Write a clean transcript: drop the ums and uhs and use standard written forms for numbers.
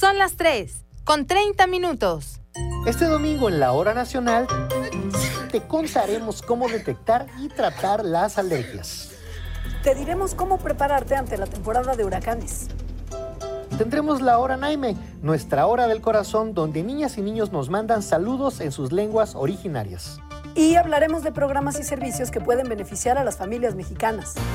Son las 3:30. Este domingo en la Hora Nacional te contaremos cómo detectar y tratar las alergias. Te diremos cómo prepararte ante la temporada de huracanes. Tendremos la Hora Naime, nuestra hora del corazón, donde niñas y niños nos mandan saludos en sus lenguas originarias. Y hablaremos de programas y servicios que pueden beneficiar a las familias mexicanas.